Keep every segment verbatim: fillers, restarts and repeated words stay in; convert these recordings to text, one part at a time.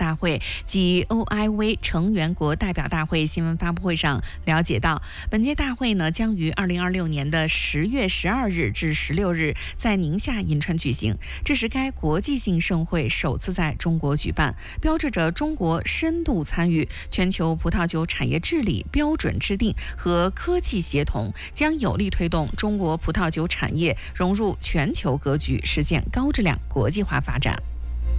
大会及 O I V 成员国代表大会新闻发布会上了解到，本届大会呢将于二零二六年的十月十二日至十六日在宁夏银川举行，这是该国际性盛会首次在中国举办，标志着中国深度参与全球葡萄酒产业治理标准制定和科技协同，将有力推动中国葡萄酒产业融入全球格局，实现高质量国际化发展。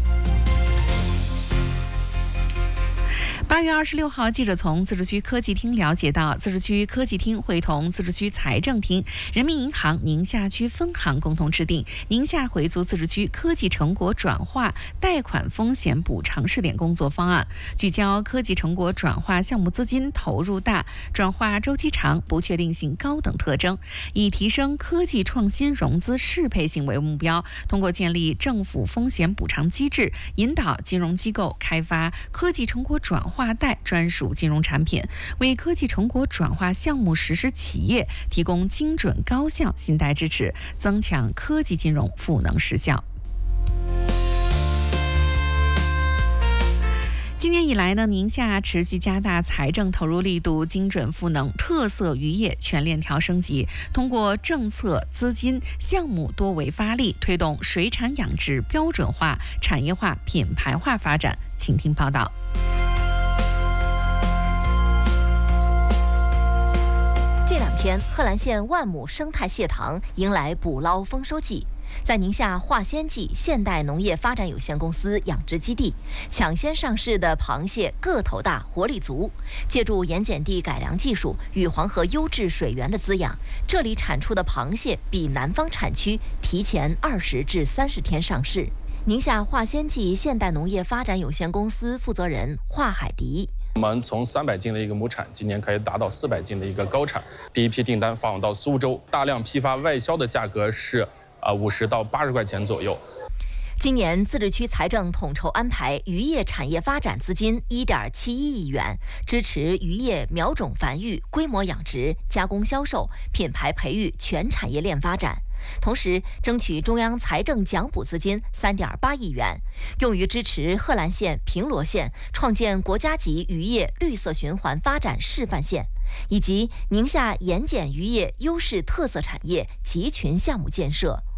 八月二十六号，记者从自治区科技厅了解到，自治区科技厅会同自治区财政厅、人民银行宁夏区分行共同制定《宁夏回族自治区科技成果转化贷款风险补偿试点工作方案》，聚焦科技成果转化项目资金投入大、转化周期长、不确定性高等特征，以提升科技创新融资适配性为目标，通过建立政府风险补偿机制，引导金融机构开发科技成果转化贷专属金融产品，为科技成果转化项目实施企业提供精准高效信贷支持，增强科技金融赋能实效。今年以来呢，宁夏持续加大财政投入力度，精准赋能特色渔业全链条升级，通过政策、资金、项目多维发力，推动水产养殖标准化、产业化、品牌化发展。请听报道。 这两天，贺兰县万亩生态蟹塘迎来捕捞丰收季。在宁夏化仙记现代农业发展有限公司养殖基地，抢先上市的螃蟹个头大、活力足。借助盐碱地改良技术与黄河优质水源的滋养，这里产出的螃蟹比南方产区提前二十至三十天上市。宁夏化仙记现代农业发展有限公司负责人华海迪。 我们从三百斤的一个亩产，今年可以达到四百斤的一个高产。第一批订单发往到苏州，大量批发外销的价格是啊五十到八十块钱左右。 今年自治区财政统筹安排渔业产业发展资金一点七一亿元，支持渔业苗种繁育、规模养殖、加工销售、品牌培育全产业链发展。同时，争取中央财政奖补资金三点八亿元，用于支持贺兰县、平罗县创建国家级渔业绿色循环发展示范县，以及宁夏盐碱渔业优势特色产业集群项目建设。